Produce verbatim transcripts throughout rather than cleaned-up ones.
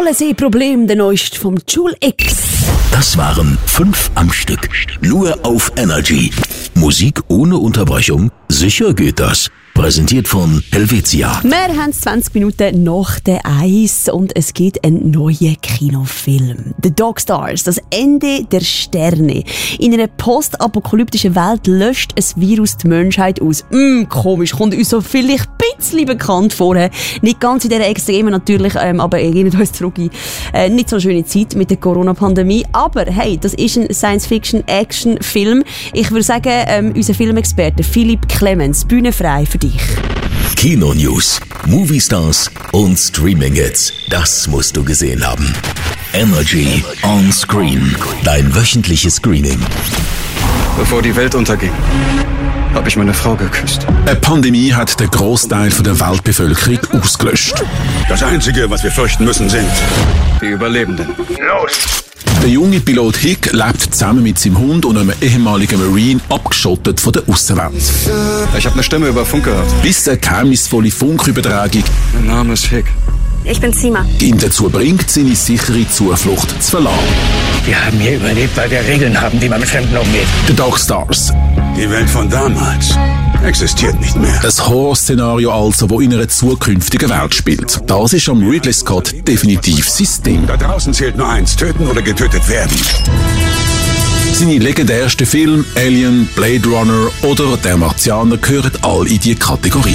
Sehproblem, der neueste vom Joule X. Das waren fünf am Stück. Nur auf Energy. Musik ohne Unterbrechung? Sicher geht das. Präsentiert von Helvetia. Wir haben zwanzig Minuten nach der Eis und es gibt einen neuen Kinofilm. The Dog Stars, das Ende der Sterne. In einer postapokalyptischen Welt löscht ein Virus die Menschheit aus. Mm, komisch, kommt uns so vielleicht ein bisschen bekannt vor. Nicht ganz in dieser Extremen natürlich, ähm, aber erinnert uns zurück in äh, nicht so schöne Zeit mit der Corona-Pandemie. Aber hey, das ist ein Science-Fiction-Action-Film. Ich würde sagen, ähm, unser Filmexperte Philipp Clemens, Bühne frei für dich. Kino-News, Movie-Stars und Streaming-Hits. Das musst du gesehen haben. Energy on Screen. Dein wöchentliches Screening. Bevor die Welt unterging, habe ich meine Frau geküsst. Eine Pandemie hat den Großteil der Weltbevölkerung ausgelöscht. Das Einzige, was wir fürchten müssen, sind Die Überlebenden. los! Der junge Pilot Hick lebt zusammen mit seinem Hund und einem ehemaligen Marine abgeschottet von der Außenwelt. Ich habe eine Stimme über Funk gehört. Bis eine geheimnisvolle Funkübertragung Mein Name ist Hick. Ich bin Sima. ihn dazu bringt, seine sichere Zuflucht zu verlassen. Wir haben hier überlebt, weil wir Regeln haben, wie man mit Fremden umgeht. The Dog Stars. Die Welt von damals existiert nicht mehr. Ein Horrorszenario also, das in einer zukünftigen Welt spielt. Das ist am Ridley Scott definitiv sein Ding. Da draußen zählt nur eins, töten oder getötet werden. Seine legendärsten Filme, Alien, Blade Runner oder Der Martianer, gehören all in diese Kategorie.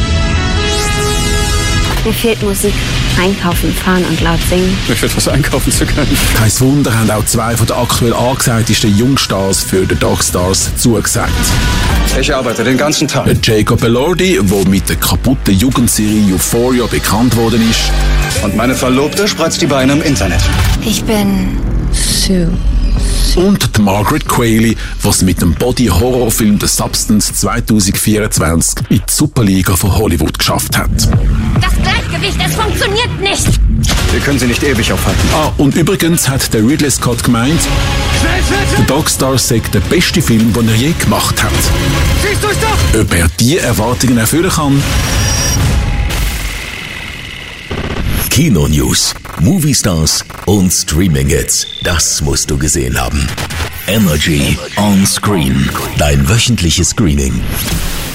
Mir fehlt Musik. Einkaufen, fahren und laut singen. Mir fällt was einkaufen zu können. Kein Wunder haben auch zwei von den aktuell angesagtesten Jungstars für The Dog Stars zugesagt. Ich arbeite den ganzen Tag. Der Jacob Elordi, der mit der kaputten Jugendserie Euphoria bekannt worden ist. Und meine Verlobte spreizt die Beine im Internet. Ich bin Sue. Und die Margaret Qualley, was mit dem Body-Horror-Film The Substance zwanzig vierundzwanzig in die Superliga von Hollywood geschafft hat. Das Gleichgewicht, es funktioniert nicht. Wir können sie nicht ewig aufhalten. Ah, und übrigens hat der Ridley Scott gemeint, The Dog Stars sei der beste Film, den er je gemacht hat. Siehst du's doch! Ob er diese Erwartungen erfüllen kann? Kino-News, Movie-Stars und Streaming-Hits. Das musst du gesehen haben. Energy on Screen. Dein wöchentliches Screening.